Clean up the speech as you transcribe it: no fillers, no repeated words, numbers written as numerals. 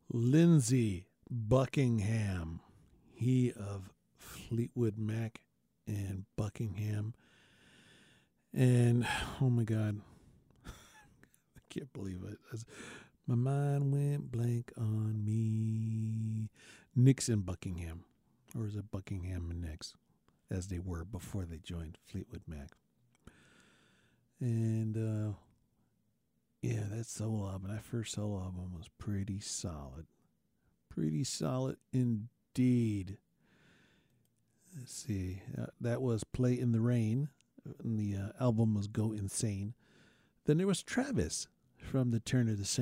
Lindsey Buckingham, he of Fleetwood Mac and Buckingham. And oh my God, I can't believe it. My mind went blank on me. Nixon Buckingham, or is it Buckingham and Nix, as they were before they joined Fleetwood Mac. And yeah, that solo album, that first solo album was pretty solid. Pretty solid indeed. Let's see. That was Play in the Rain. And the album was Go Insane. Then there was Travis from the turn of the century.